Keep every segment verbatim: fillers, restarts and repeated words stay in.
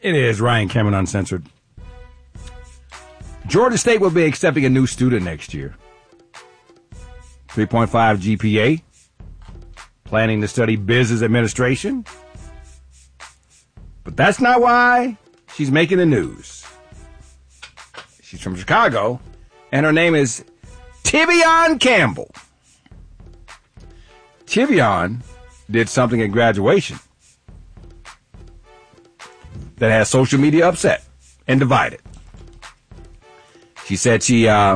It is Ryan Cameron Uncensored. Georgia State will be accepting a new student next year. three point five G P A. Planning to study business administration. But that's not why she's making the news. She's from Chicago, and her name is Tivion Campbell. Tivion did something at graduation that has social media upset and divided. She said she uh,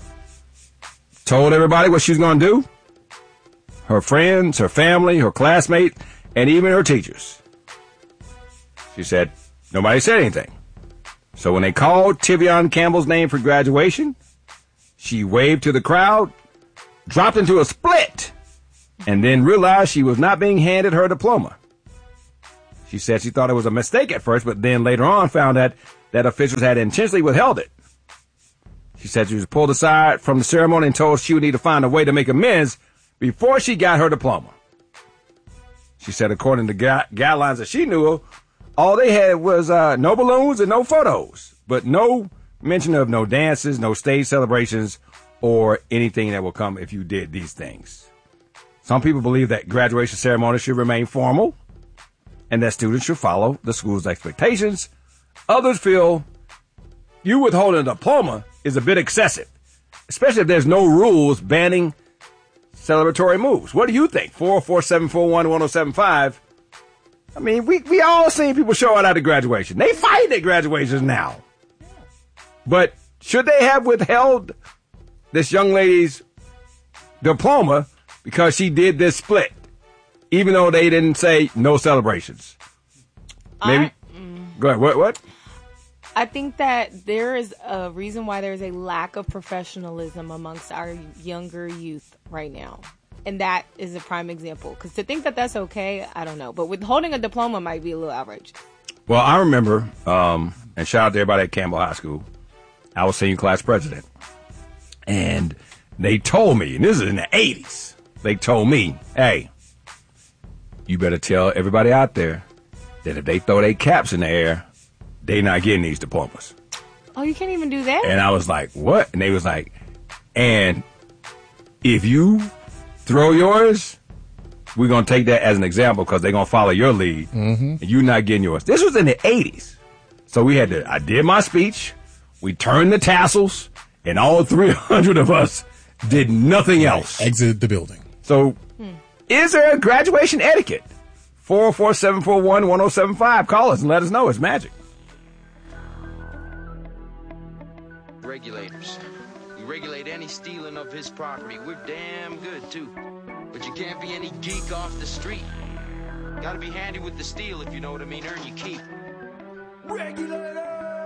told everybody what she was going to do. Her friends, her family, her classmates, and even her teachers. She said nobody said anything. So when they called Tivion Campbell's name for graduation, she waved to the crowd, dropped into a split, and then realized she was not being handed her diploma. She said she thought it was a mistake at first, but then later on found out that officials had intentionally withheld it. She said she was pulled aside from the ceremony and told she would need to find a way to make amends before she got her diploma. She said according to gu- guidelines that she knew of, all they had was uh, no balloons and no photos, but no mention of no dances, no stage celebrations, or anything that will come if you did these things. Some people believe that graduation ceremony should remain formal and that students should follow the school's expectations. Others feel you withholding a diploma is a bit excessive, especially if there's no rules banning celebratory moves. What do you think? four oh four, seven four one, one oh seven five. I mean, we, we all seen people show out at graduation. They fight at graduations now. But should they have withheld this young lady's diploma because she did this split, even though they didn't say no celebrations? Maybe. I, mm, Go ahead. What? What? I think that there is a reason why there's a lack of professionalism amongst our younger youth right now. And that is a prime example. Because to think that that's okay, I don't know. But withholding a diploma might be a little outrageous. Well, I remember, um, and shout out to everybody at Campbell High School, I was senior class president. And they told me, and this is in the eighties, they told me, hey, you better tell everybody out there that if they throw their caps in the air, they not getting these diplomas. Oh, you can't even do that? And I was like, what? And they was like, and if you throw yours, we're going to take that as an example because they're going to follow your lead. Mm-hmm. And you're not getting yours. This was in the eighties. So we had to, I did my speech. We turned the tassels, and all three hundred of us did nothing right. else. Exited the building. So hmm. is there a graduation etiquette? four oh four, seven four one, one oh seven five. Call us and let us know. It's magic. Regulators. We regulate any stealing of his property. We're damn good, too. But you can't be any geek off the street. Gotta be handy with the steel, if you know what I mean. Earn your keep. Regulators!